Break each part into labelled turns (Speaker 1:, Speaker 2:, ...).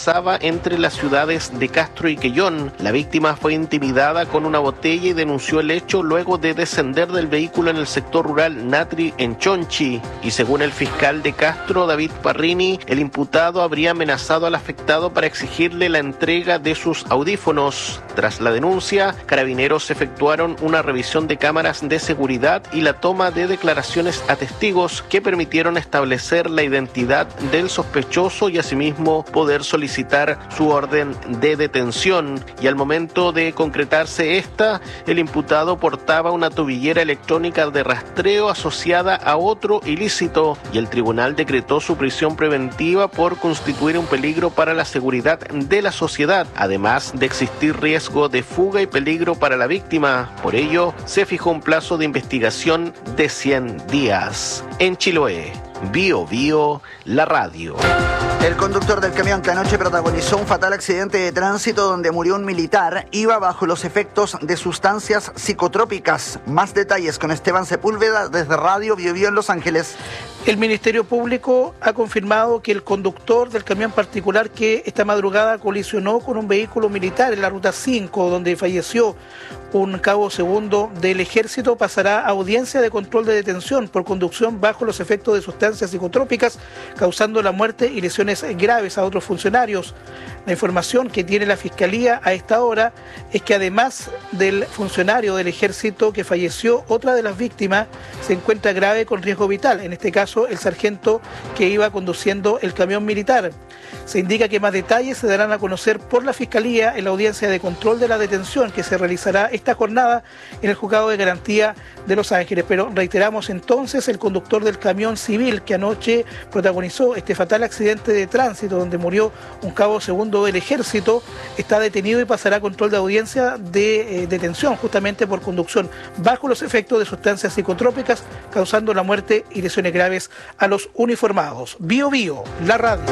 Speaker 1: pasaba entre las ciudades de Castro y Quellón. La víctima fue intimidada con una botella y denunció el hecho luego de descender del vehículo en el sector rural Natri en Chonchi. Y según el fiscal de Castro, David Parrini, el imputado habría amenazado al afectado para exigirle la entrega de sus audífonos. Tras la denuncia, Carabineros efectuaron una revisión de cámaras de seguridad y la toma de declaraciones a testigos que permitieron establecer la identidad del sospechoso y asimismo poder solicitar su orden de detención. Y al momento de concretarse esta, el imputado portaba una tobillera electrónica de rastreo asociada a otro ilícito y el tribunal decretó su prisión preventiva por constituir un peligro para la seguridad de la sociedad, además de existir riesgo de fuga y peligro para la víctima. Por ello, se fijó un plazo de investigación de 100 días. En Chiloé, Bio Bio, la radio.
Speaker 2: El conductor del camión que anoche protagonizó un fatal accidente de tránsito donde murió un militar iba bajo los efectos de sustancias psicotrópicas. Más detalles con Esteban Sepúlveda desde Radio Bio Bio en Los Ángeles.
Speaker 3: El Ministerio Público ha confirmado que el conductor del camión particular que esta madrugada colisionó con un vehículo militar en la Ruta 5, donde falleció un cabo segundo del Ejército, pasará a audiencia de control de detención por conducción bajo los efectos de sustancias psicotrópicas, causando la muerte y lesiones graves a otros funcionarios. La información que tiene la Fiscalía a esta hora es que además del funcionario del Ejército que falleció, otra de las víctimas se encuentra grave con riesgo vital, en este caso el sargento que iba conduciendo el camión militar. Se indica que más detalles se darán a conocer por la Fiscalía en la audiencia de control de la detención que se realizará esta jornada en el Juzgado de Garantía de Los Ángeles. Pero reiteramos entonces, el conductor del camión civil que anoche protagonizó este fatal accidente de tránsito donde murió un cabo segundo del Ejército está detenido y pasará a control de audiencia de detención justamente por conducción bajo los efectos de sustancias psicotrópicas, causando la muerte y lesiones graves a los uniformados. Bio Bio, la radio.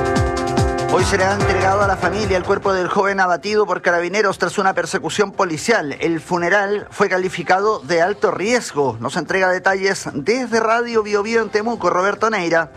Speaker 2: Hoy será entregado a la familia el cuerpo del joven abatido por Carabineros tras una persecución policial. El funeral fue calificado de alto riesgo. Nos entrega detalles desde Radio Bio Bio en Temuco, Roberto Neira.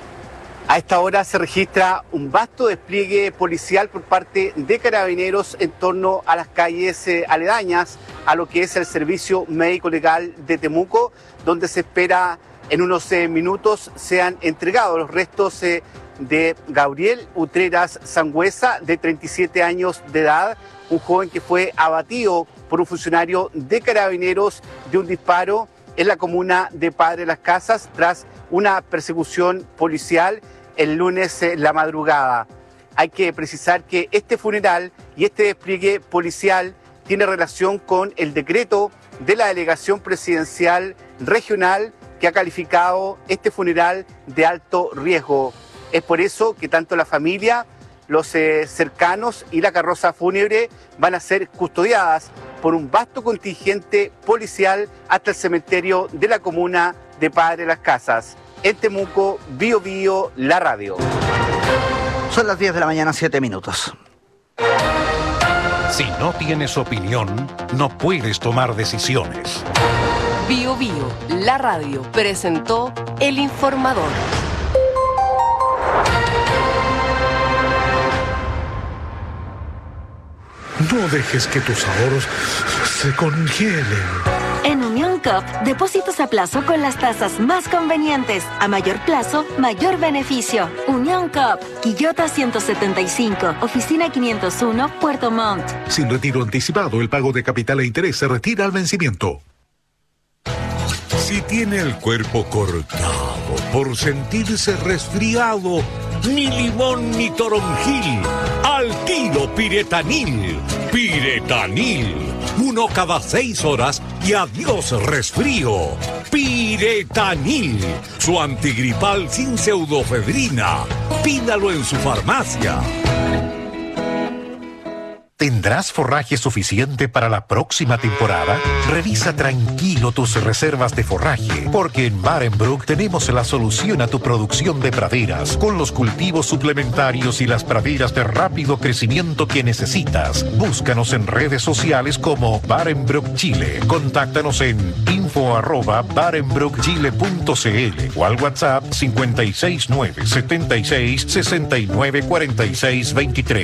Speaker 4: A esta hora se registra un vasto despliegue policial por parte de Carabineros en torno a las calles aledañas a lo que es el Servicio Médico Legal de Temuco, donde se espera en unos minutos sean entregados los restos de Gabriel Utreras Sangüesa, de 37 años de edad, un joven que fue abatido por un funcionario de Carabineros de un disparo en la comuna de Padre Las Casas tras una persecución policial el lunes en la madrugada. Hay que precisar que este funeral y este despliegue policial tiene relación con el decreto de la Delegación Presidencial Regional que ha calificado este funeral de alto riesgo. Es por eso que tanto la familia, los cercanos y la carroza fúnebre van a ser custodiadas por un vasto contingente policial hasta el cementerio de la comuna de Padre Las Casas. En Temuco, Bio Bio, la radio.
Speaker 2: Son las 10 de la mañana, 7 minutos.
Speaker 5: Si no tienes opinión, no puedes tomar decisiones.
Speaker 6: Bio Bio, la radio, presentó El Informador.
Speaker 7: No dejes que tus ahorros se congelen.
Speaker 8: En Unión COP, depósitos a plazo con las tasas más convenientes. A mayor plazo, mayor beneficio. Unión COP, Quillota 175, Oficina 501, Puerto Montt.
Speaker 7: Sin retiro anticipado, el pago de capital e interés se retira al vencimiento.
Speaker 9: Si tiene el cuerpo cortado por sentirse resfriado, ni limón ni toronjil, al tiro Piretanil. Piretanil, 1 cada 6 horas y adiós resfrío. Piretanil, su antigripal sin pseudofedrina. Pídalo en su farmacia.
Speaker 5: ¿Tendrás forraje suficiente para la próxima temporada? Revisa tranquilo tus reservas de forraje, porque en Barenbroek tenemos la solución a tu producción de praderas, con los cultivos suplementarios y las praderas de rápido crecimiento que necesitas. Búscanos en redes sociales como Barenbroek Chile. Contáctanos en info@barenbroekchile.cl o al WhatsApp 569 76 69 46 23.